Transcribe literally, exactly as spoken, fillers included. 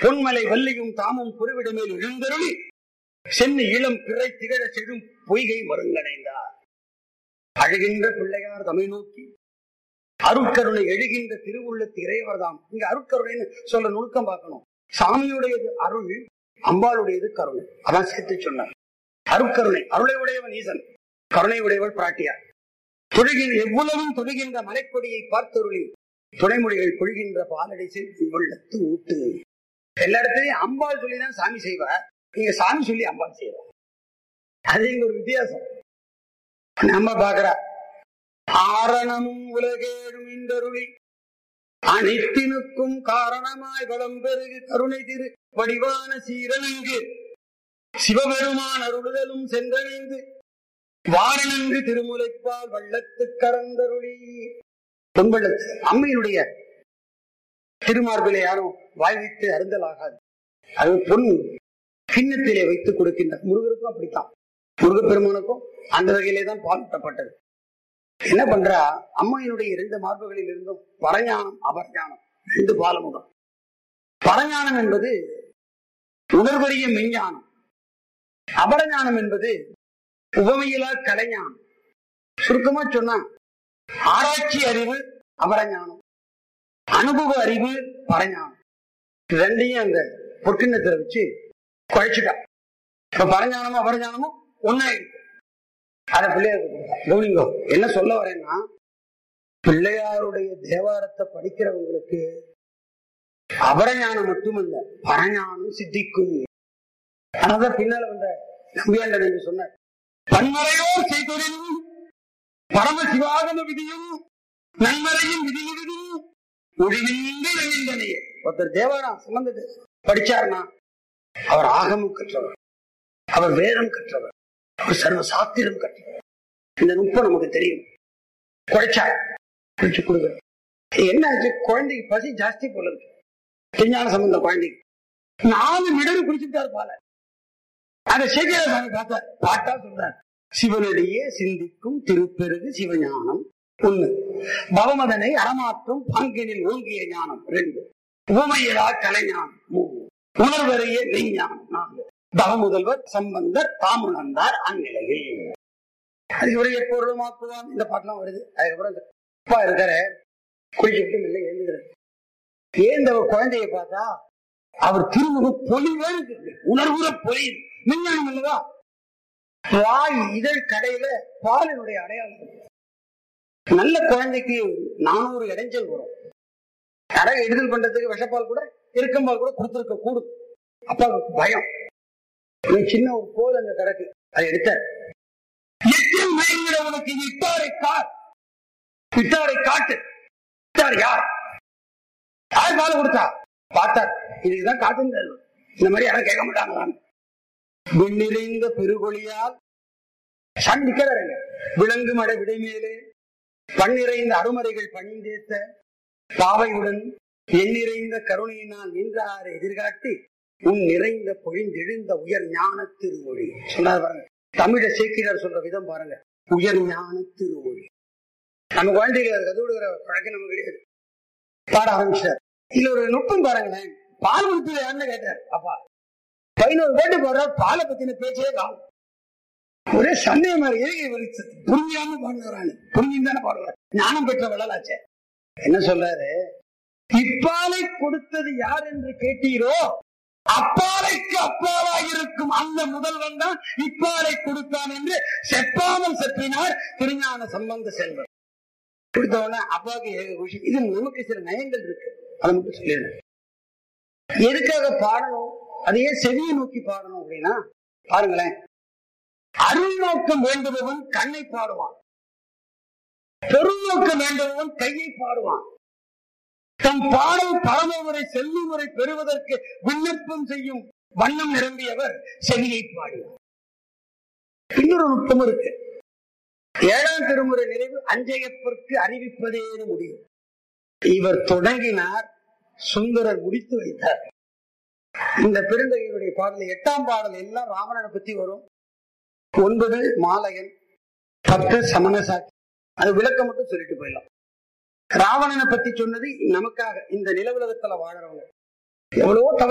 பொன்மலை வல்லியும் தாமும் புரிவிடமேல் எழுந்தருளி சென்னி இளம் பிறை திகழ செழும் பொய்கை மருங்கடைந்தார். அழுகின்ற பிள்ளையார் தமை நோக்கி அருட்கருணை எழுகின்ற திருவுள்ளத்து இறைவர்தாம். இங்க அருட்கருணைன்னு சொல்ற நுணுக்கம் பார்க்கணும். சாமியுடையது அருள், அம்பாளுடையது கருணை. அதான் சேர்த்து சொன்னார். அருட்கருணை, அருளை உடையவன் ஈசன், கருணை உடையவள் பிராட்டியார். தொழுகின்ற எவ்வளவும் தொழுகின்ற மலைக்கொடியை பார்த்தருளி துணைமொழிகள் பொழுகின்ற பாலடை சென்று உள்ளத்து ஊட்டு. எல்லா இடத்துலயும் அம்பாள் சொல்லிதான் சாமி செய்வார், நீங்க சாமி சொல்லி அம்பாள் செய்வார். அது இங்க ஒரு வித்தியாசம். நம்ம பாக்குற ஆரணமும் உலகேடும் இந்தருளி அனைத்தினுக்கும் காரணமாய் வளம் பெருகு கருணை திரு வடிவான சீரனங்கு சிவபெருமான் அருளுதலும் சென்றடைந்து வாரணங்கு திருமுலைப்பால் வள்ளத்து கரந்தருளி. பொன்வள்ளத்து அம்மையினுடைய திருமார்பிலே யாரும் வாழ்வித்து அருந்தலாகாது. அது பொன் கிண்ணத்திலே வைத்துக் கொடுக்கின்ற முருகருக்கும் அப்படித்தான். முருகப்பெருமானுக்கும் அந்த வகையிலே தான் பால்ட்டப்பட்டது. என்ன பண்றா, அம்மையினுடைய இரண்டு மார்புகளில் இருந்தும் பரஞானம் அபரஞானம் ரெண்டு பாலமுகம். பரஞானம் என்பது உணர்வறிய மெஞ்ஞானம், அபரஞானம் என்பது உபமையிலா கலைஞானம். சுருக்கமா சொன்னா ஆராய்ச்சி அறிவு அபரஞானம், அனுபவ அறிவு பரஞானம். ரெண்டையும் அந்த பொற்கிண்ணத்துல வச்சு குழைச்சுட்டா. இப்ப பரஞானமும் அபரஞானமும் ஒன்னாயிருக்கு. அத பிள்ளையாருக்கு கவனிங்கோ. என்ன சொல்ல வரேன்னா, பிள்ளையாருடைய தேவாரத்தை படிக்கிறவங்களுக்கு அபரஞானம் மட்டுமல்ல பரஞானம் சித்திக்கும். அதான் பின்னால வந்த நம்பியாண்டன் என்று சொன்னார். பன்மறையோர் செய்தொழிலும் பரம சிவாகம விதியும் நன்மறையும் விதிமுடியும் ஒழிவின்றே. ஒருத்தர் தேவாரம் சம்பந்தத்தை படிச்சார்னா அவர் ஆகமும் கற்றவர், அவர் வேதம் கற்றவர், அவர் சர்வ சாத்திரம் கற்றவர். இந்த நுட்பம் நமக்கு தெரியும். குழைச்சா குளிச்சு கொடுக்க என்ன ஆச்சு, குழந்தைக்கு பசி ஜாஸ்தி போல இருக்கு. திருஞான சம்பந்த குழந்தைக்கு நாலு மிடரு குடிச்சுட்டாரு பால. அந்த சேக்கிரார் சாமி பார்த்தார், பாட்டா சொல்றார், சிவனடியே சிந்திக்கும் திருப்பெருகு சிவஞானம் ஒண்ணு, பவமதனை அறமாற்றும் பங்கினில் ஓங்கிய ஞானம் ரெண்டு, உவமையிலா கலைஞானம் மூணு, உணர்வறிய மெய்ஞானம் நாலு, தவமுதல்வர் சம்பந்தர் தாமுணர்ந்தார் அந்நிலையில். அதுக்கு ஒரு எப்பொருளுமாக்குவான் இந்த பாட்டெல்லாம் வருது. அதுக்கப்புறம் அப்பா இருக்காரு, குளிச்சுட்டு இல்லை எழுதுறாரு. ஏன் இந்த குழந்தைய பார்த்தா அவர் திருமுகம் பொலிவே இருக்கு, உணர்வுற பொலி விஞ்ஞானம் இல்லவா. வாய் இதழ் கடையில பாலினுடைய அடையாளம். நல்ல குழந்தைக்கு நானூறு இடைஞ்சல் வரும். கடை எடுதல் பண்றதுக்கு விஷப்பால் கூட இருக்கம்பால் கூட கொடுத்திருக்க கூடும். அப்பாவுக்கு பயம். சின்ன ஒரு கோல் அங்க கிடக்கு, அதை எடுத்தார். உனக்கு இட்டாரை கார், இட்டாரை காட்டு. யார் யார் பால் கொடுத்தா பார்த்தார். இதுக்குதான் காட்டுன்னு இந்த மாதிரி யாரும் கேட்க மாட்டாங்களான்னு. விண்ணிறைந்த பெருகொழியால் சண்டிக்கிறாருங்க. விலங்கு மடை விடைமேலே பன்னிறைந்த அருமறைகள் பணிந்தேத்த பாவையுடன் எண்ணிறைந்த கருணையினால் நின்றாரை எதிர்காட்டி உன் நிறைந்த பொழிந்தெழுந்த உயர் ஞான திருமொழி சொன்னார் பாருங்க. தமிழ சேக்கிரார் சொல்ற விதம் பாருங்க, உயர் ஞான திருமொழி. நம்ம குழந்தைகள் கது விடுகிற பழக்கம் நம்ம கிடையாது. பாட ஆரம்பிச்சார். இதுல ஒரு நுட்பம் பாருங்களேன். பால் கொடுத்தது யாருன்னு கேட்டார் அப்பா. பதினோரு பேட்டு போடுற பாலை பத்தின பேச்சே காணும். ஒரே சந்தேகமா இருக்கு, புரிஞ்சாம பாடுறான்னு. புரிஞ்சுன்னு தானே பாடுவார், ஞானம் பெற்ற வள்ளலாச்சே. என்ன சொல்றாரு, இப்பாலை கொடுத்தது யார் என்று கேட்டீரோ அப்பாலைக்கு அப்பாவாயிருக்கும் அந்த முதல்வன் தான் இப்பாலை கொடுத்தான் என்று செப்பாமல் செப்பினார் திருஞான சம்பந்த செல்வர். கொடுத்தவன அப்பாவுக்கு இது நமக்கு சில நயங்கள் இருக்கு, அதை மட்டும் சொல்லிடுறேன். எதுக்காக பாடணும், அதையே செவியை நோக்கி பாடணும் அப்படின்னா பாருங்களேன். அருள் நோக்கம் வேண்டுபவன் கண்ணை பாடுவான், பெரும் நோக்கம் வேண்டுபவன் கையை பாடுவான். தன் பாடல் பரமவரை செல்லும் முறை பெறுவதற்கு விண்ணப்பம் செய்யும் வண்ணம் நிரம்பியவர் செவியை பாடுவார். இன்னொரு நுட்பம் இருக்கு. ஏழாம் திருமுறை நிறைவு அஞ்சையப்பற்கு அறிவிப்பதே முடியும். இவர் தொடங்கினார், சுந்தரர் முடித்து வைத்தார். இந்த பெருந்தகையுடைய பாடல் எட்டாம் பாடல் எல்லாம் ராவணனை பத்தி வரும். ஒன்பது மாலையன், பத்து சமணசாட்சி. அது விளக்கம் மட்டும் சொல்லிட்டு போயிடலாம். ராவணனை பத்தி சொன்னது நமக்காக, இந்த நிலவுலகத்துல வாழறவங்க எவ்வளவோ தவறு